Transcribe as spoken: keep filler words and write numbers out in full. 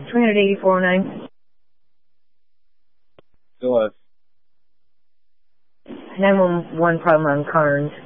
three eighty-four oh nine. Still us. nine one one problem on Carnes.